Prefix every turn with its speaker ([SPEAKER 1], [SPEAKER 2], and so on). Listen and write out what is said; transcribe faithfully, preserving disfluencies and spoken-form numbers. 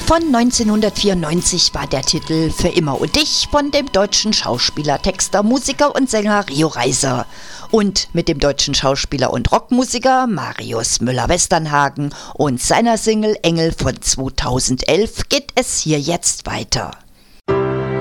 [SPEAKER 1] Von neunzehnhundertvierundneunzig war der Titel Für immer und dich von dem deutschen Schauspieler, Texter, Musiker und Sänger Rio Reiser. Und mit dem deutschen Schauspieler und Rockmusiker Marius Müller-Westernhagen und seiner Single Engel von zweitausendelf geht es hier jetzt weiter.